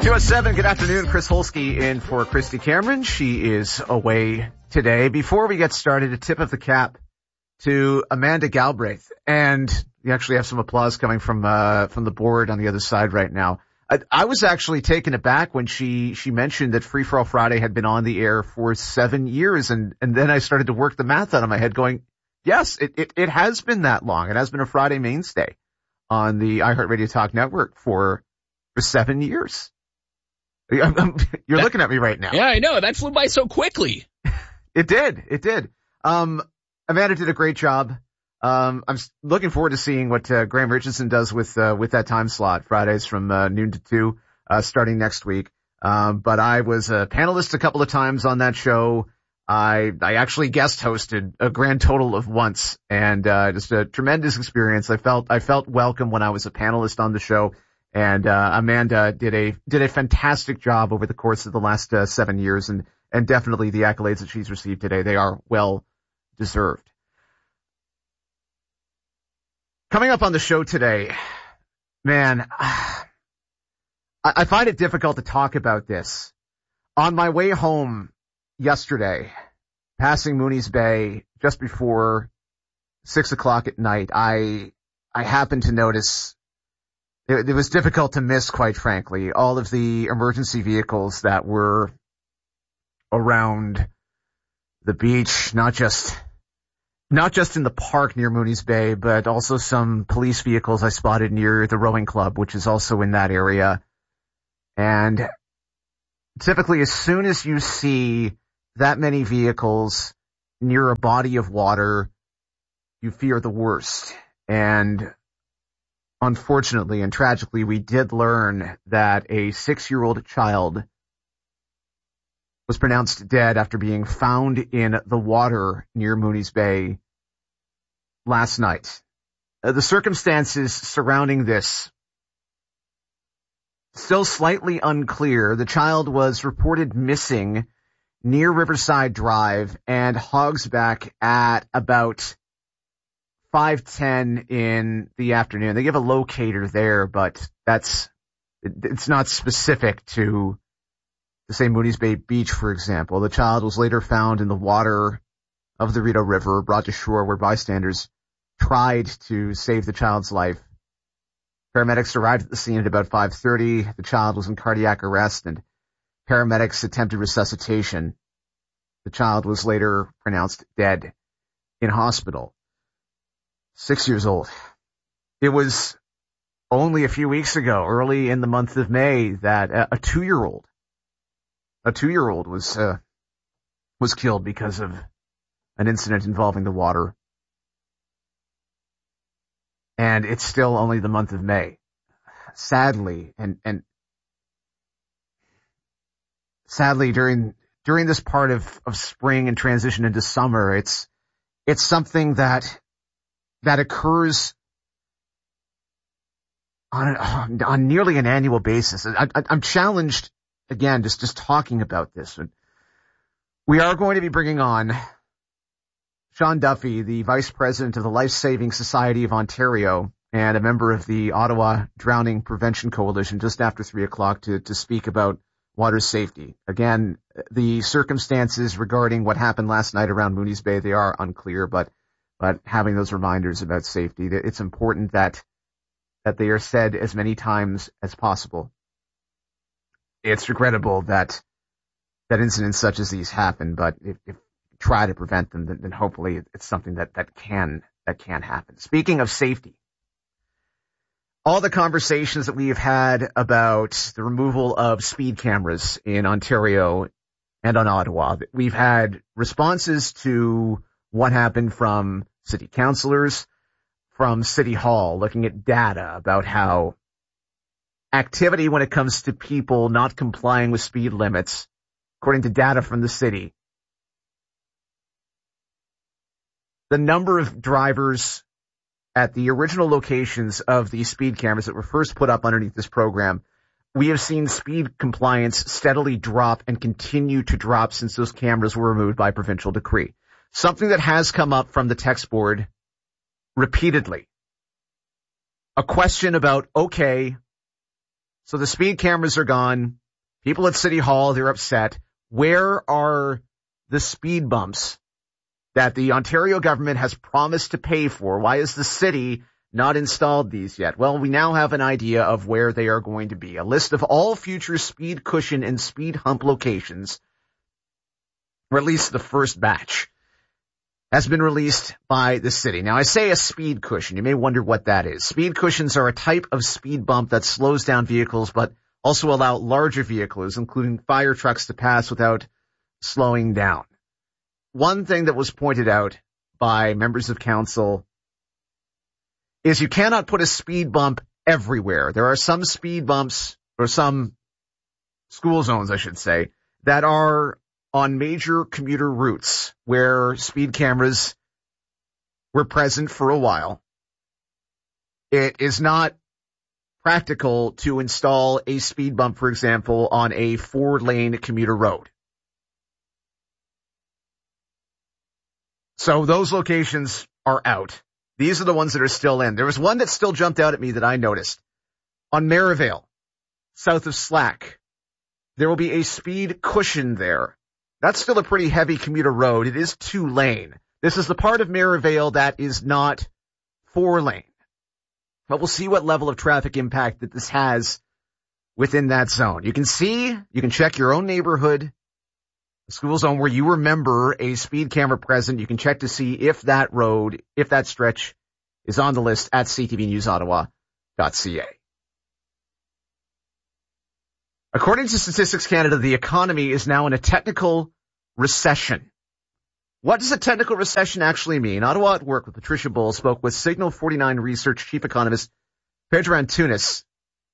207, good afternoon. Chris Holsky in for Christy Cameron. She is away today. Before we get started, a tip of the cap to Amanda Galbraith. And we actually have some applause coming from the board on the other side right now. I was actually taken aback when she mentioned that Free For All Friday had been on the air for 7 years. And then I started to work the math out of my head going, yes, it has been that long. It has been a Friday mainstay on the iHeartRadio Talk Network for 7 years. You're looking at me right now. Yeah, I know. That flew by so quickly. It did. Amanda did a great job. I'm looking forward to seeing what Graham Richardson does with that time slot, Fridays from noon to 2, starting next week. But I was a panelist a couple of times on that show. I actually guest hosted a grand total of once, and just a tremendous experience. I felt welcome when I was a panelist on the show. And Amanda did a fantastic job over the course of the last 7 years, and definitely the accolades that she's received today, they are well deserved. Coming up on the show today, man, I find it difficult to talk about this. On my way home yesterday, passing Mooney's Bay just before 6 o'clock at night, I happened to notice it was difficult to miss, quite frankly, all of the emergency vehicles that were around the beach, not just in the park near Mooney's Bay, but also some police vehicles I spotted near the rowing club, which is also in that area. And typically, as soon as you see that many vehicles near a body of water, you fear the worst. And unfortunately and tragically, we did learn that a 6-year-old child was pronounced dead after being found in the water near Mooney's Bay last night. The circumstances surrounding this still slightly unclear. The child was reported missing near Riverside Drive and Hogsback at about 5:10 in the afternoon. They give a locator there, but it's not specific to say Mooney's Bay Beach, for example. The child was later found in the water of the Rideau River, brought to shore where bystanders tried to save the child's life. Paramedics arrived at the scene at about 5:30. The child was in cardiac arrest and paramedics attempted resuscitation. The child was later pronounced dead in hospital. 6 years old. It was only a few weeks ago, early in the month of May, that a 2-year-old was killed because of an incident involving the water. And it's still only the month of May. Sadly, and sadly during this part of spring and transition into summer, it's something that occurs on nearly an annual basis. I'm challenged again, just talking about this. We are going to be bringing on Sean Duffy, the Vice President of the Life Saving Society of Ontario and a member of the Ottawa Drowning Prevention Coalition, just after 3 o'clock to speak about water safety. Again, the circumstances regarding what happened last night around Mooney's Bay, they are unclear, but having those reminders about safety, it's important that they are said as many times as possible. It's regrettable that incidents such as these happen, but if try to prevent them, then hopefully it's something that can happen. Speaking of safety, all the conversations that we have had about the removal of speed cameras in Ontario and on Ottawa, we've had responses to what happened from city councillors, from City Hall, looking at data about how activity when it comes to people not complying with speed limits, according to data from the city, the number of drivers at the original locations of the speed cameras that were first put up underneath this program, we have seen speed compliance steadily drop and continue to drop since those cameras were removed by provincial decree. Something that has come up from the text board repeatedly. A question about, okay, So the speed cameras are gone. People at City Hall, they're upset. Where are the speed bumps that the Ontario government has promised to pay for? Why is the city not installed these yet? Well, we now have an idea of where they are going to be. A list of all future speed cushion and speed hump locations, or at least the first batch, has been released by the city. Now, I say a speed cushion. You may wonder what that is. Speed cushions are a type of speed bump that slows down vehicles, but also allow larger vehicles, including fire trucks, to pass without slowing down. One thing that was pointed out by members of council is you cannot put a speed bump everywhere. There are some speed bumps, or some school zones, I should say, that are on major commuter routes where speed cameras were present for a while. It is not practical to install a speed bump, for example, on a 4-lane commuter road. So those locations are out. These are the ones that are still in. There was one that still jumped out at me that I noticed. On Merivale, south of Slack, there will be a speed cushion there. That's still a pretty heavy commuter road. It is 2-lane. This is the part of Merivale that is not 4-lane. But we'll see what level of traffic impact that this has within that zone. You can check your own neighborhood, the school zone where you remember a speed camera present. You can check to see if that road, if that stretch is on the list at ctvnewsottawa.ca. According to Statistics Canada, the economy is now in a technical recession. What does a technical recession actually mean? Ottawa at Work with Patricia Bull spoke with Signal 49 Research Chief Economist Pedro Antunes.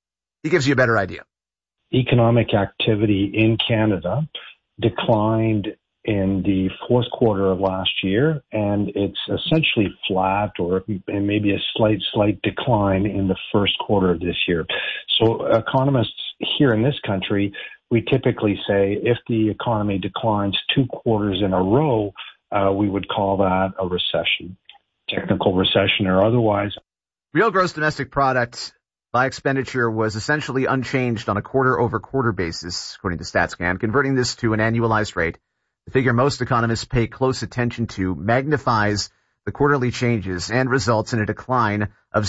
He gives you a better idea. Economic activity in Canada declined in the fourth quarter of last year, and it's essentially flat or maybe a slight decline in the first quarter of this year. So economists here in this country, we typically say if the economy declines 2 quarters in a row, we would call that a recession, technical recession or otherwise. Real gross domestic product by expenditure was essentially unchanged on a quarter-over-quarter basis, according to StatsCan. Converting this to an annualized rate, the figure most economists pay close attention to, magnifies the quarterly changes and results in a decline of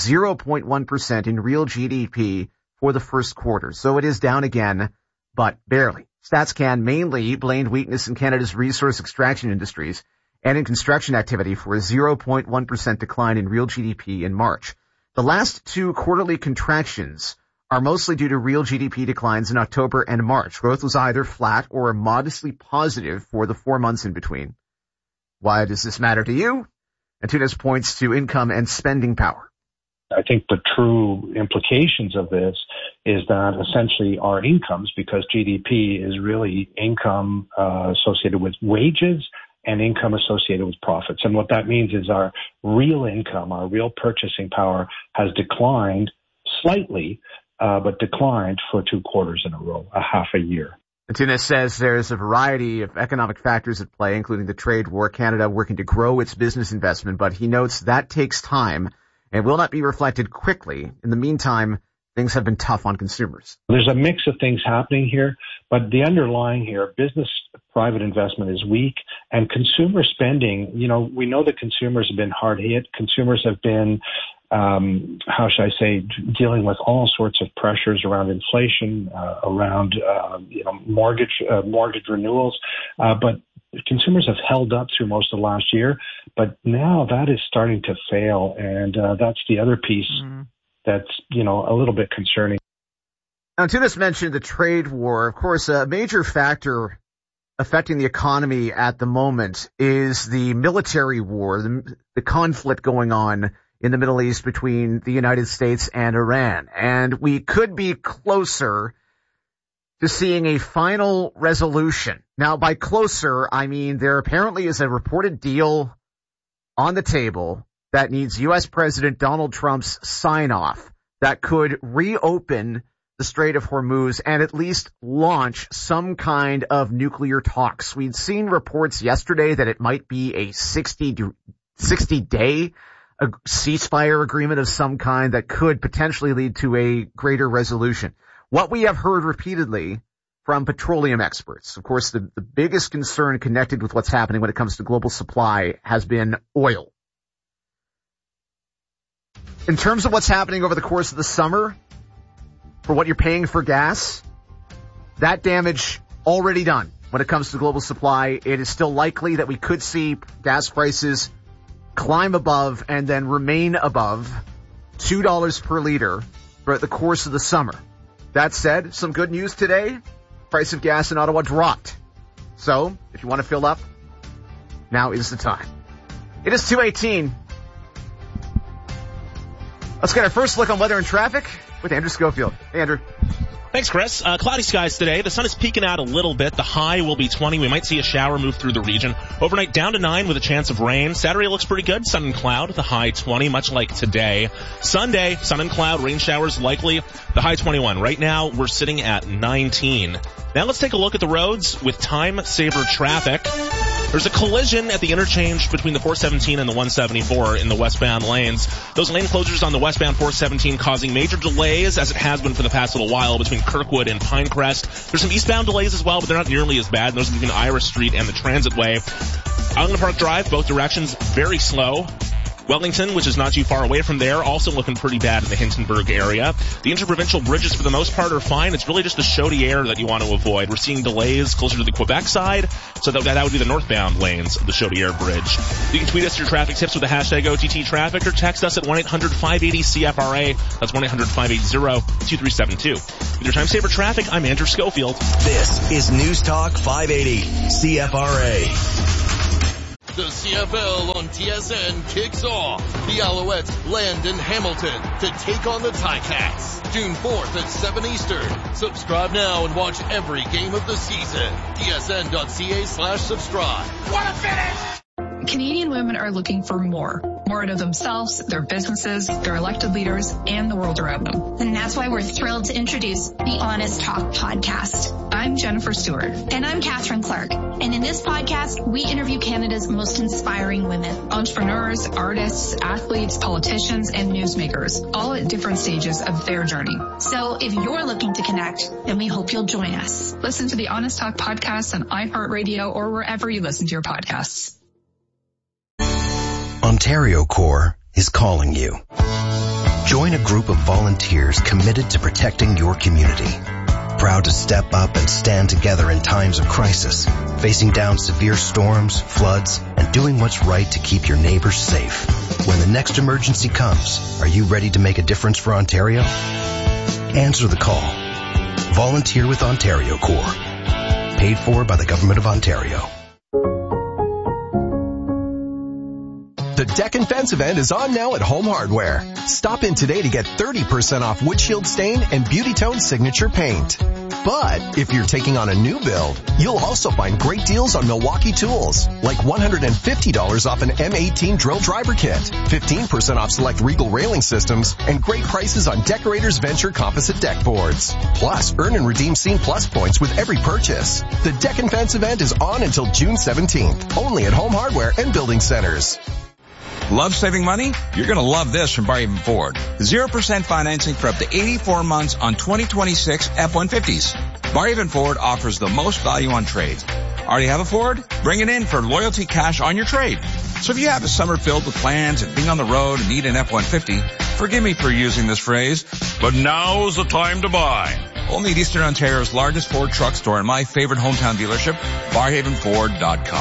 0.1% in real GDP for the first quarter. So it is down again, but barely. StatsCan mainly blamed weakness in Canada's resource extraction industries and in construction activity for a 0.1% decline in real GDP in March. The last 2 quarterly contractions are mostly due to real GDP declines in October and March. Growth was either flat or modestly positive for the 4 months in between. Why does this matter to you? Antunes points to income and spending power. I think the true implications of this is that essentially our incomes, because GDP is really income associated with wages and income associated with profits. And what that means is our real income, our real purchasing power has declined slightly, but declined for 2 quarters in a row, a half a year. Antunes says there's a variety of economic factors at play, including the trade war, Canada working to grow its business investment, but he notes that takes time and will not be reflected quickly. In the meantime, things have been tough on consumers. There's a mix of things happening here, but the underlying here, business private investment is weak, and consumer spending, we know that consumers have been hard hit. Consumers have been, dealing with all sorts of pressures around inflation, around, mortgage renewals, but consumers have held up through most of last year, but now that is starting to fail, and that's the other piece that's, a little bit concerning. Now, Antunes mentioned the trade war. Of course, a major factor affecting the economy at the moment is the military war, the conflict going on in the Middle East between the United States and Iran. And we could be closer to seeing a final resolution. Now, by closer, I mean there apparently is a reported deal on the table that needs U.S. President Donald Trump's sign-off that could reopen the Strait of Hormuz and at least launch some kind of nuclear talks. We'd seen reports yesterday that it might be a 60-day ceasefire agreement of some kind that could potentially lead to a greater resolution. what we have heard repeatedly from petroleum experts. Of course, the biggest concern connected with what's happening when it comes to global supply has been oil. In terms of what's happening over the course of the summer, for what you're paying for gas, that damage already done. When it comes to global supply, it is still likely that we could see gas prices climb above and then remain above $2 per liter throughout the course of the summer. That said, some good news today. Price of gas in Ottawa dropped. So, if you want to fill up, now is the time. It is 2:18. Let's get our first look on weather and traffic with Andrew Schofield. Hey, Andrew. Thanks, Chris. Cloudy skies today. The sun is peeking out a little bit. The high will be 20. We might see a shower move through the region. Overnight down to 9 with a chance of rain. Saturday looks pretty good. Sun and cloud. The high 20, much like today. Sunday, sun and cloud. Rain showers likely. The high 21. Right now, we're sitting at 19. Now let's take a look at the roads with time saver traffic. There's a collision at the interchange between the 417 and the 174 in the westbound lanes. Those lane closures on the westbound 417 causing major delays, as it has been for the past little while, between Kirkwood and Pinecrest. There's some eastbound delays as well, but they're not nearly as bad. Those are between Iris Street and the Transitway. Island Park Drive, both directions, very slow. Wellington, which is not too far away from there, also looking pretty bad in the Hintonburg area. The interprovincial bridges, for the most part, are fine. It's really just the Chaudière that you want to avoid. We're seeing delays closer to the Quebec side, so that would be the northbound lanes of the Chaudière Bridge. You can tweet us your traffic tips with the hashtag OTTTraffic or text us at 1-800-580-CFRA. That's 1-800-580-2372. With your time saver traffic, I'm Andrew Schofield. This is News Talk 580 CFRA. The CFL on TSN kicks off. The Alouettes land in Hamilton to take on the Ticats. June 4th at 7 Eastern. Subscribe now and watch every game of the season. TSN.ca/subscribe. What a finish! Canadian women are looking for more out of themselves, their businesses, their elected leaders, and the world around them. And that's why we're thrilled to introduce the Honest Talk podcast. I'm Jennifer Stewart. And I'm Catherine Clark. And in this podcast, we interview Canada's most inspiring women. Entrepreneurs, artists, athletes, politicians, and newsmakers, all at different stages of their journey. So if you're looking to connect, then we hope you'll join us. Listen to the Honest Talk podcast on iHeartRadio or wherever you listen to your podcasts. Ontario Corps is calling you. Join a group of volunteers committed to protecting your community. Proud to step up and stand together in times of crisis, facing down severe storms, floods, and doing what's right to keep your neighbors safe. When the next emergency comes, are you ready to make a difference for Ontario? Answer the call. Volunteer with Ontario Corps. Paid for by the Government of Ontario. The Deck and Fence event is on now at Home Hardware. Stop in today to get 30% off windshield stain and Beauty Tone signature paint. But if you're taking on a new build, you'll also find great deals on Milwaukee tools, like $150 off an M18 drill driver kit, 15% off select Regal railing systems, and great prices on Decorators Venture composite deck boards. Plus, earn and redeem Scene Plus points with every purchase. The Deck and Fence event is on until June 17th, only at Home Hardware and Building Centers. Love saving money? You're going to love this from Barhaven Ford. 0% financing for up to 84 months on 2026 F-150s. Barhaven Ford offers the most value on trades. Already have a Ford? Bring it in for loyalty cash on your trade. So if you have a summer filled with plans and being on the road and need an F-150, forgive me for using this phrase, but now's the time to buy. Only at Eastern Ontario's largest Ford truck store and my favorite hometown dealership, BarhavenFord.com.